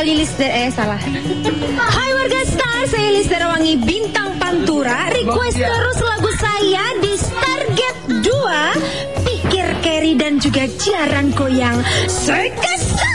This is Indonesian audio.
Lilis salah. Hai warga Star, saya Lilis Darawangi Bintang Pantura. Request terus lagu saya di Stargate 2, Pikir Carry dan juga Jaran Goyang. Sekesat.